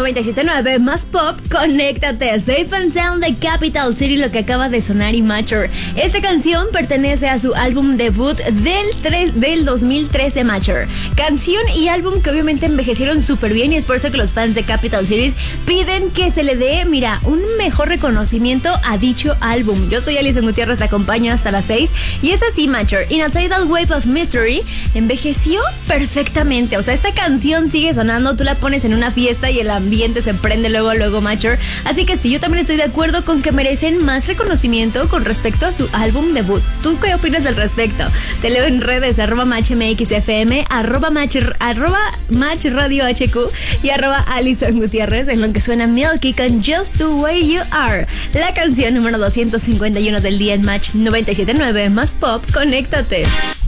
97.9 más pop, conéctate. Safe and Sound de Capital City, lo que acaba de sonar y Matcher. Esta canción pertenece a su álbum debut del 2013, Matcher. Canción y álbum que obviamente envejecieron súper bien y es por eso que los fans de Capital City piden que se le dé, mira, un mejor reconocimiento a dicho álbum. Yo soy Alison Gutiérrez, te acompaño hasta las 6 y es así, Matcher. In a Tidal Wave of Mystery envejeció perfectamente. O sea, esta canción sigue sonando, tú la pones en una fiesta y el ambiente se prende luego, Matcher. Así que sí, yo también estoy de acuerdo con que merecen más reconocimiento con respecto a su álbum debut. ¿Tú qué opinas al respecto? Te leo en redes, @MatchMXFM, @MatchRadioHQ y @Alison Gutiérrez, en lo que suena Milky con Just the Way You Are, la canción número 251 del día en Match 97.9 más pop. Conéctate.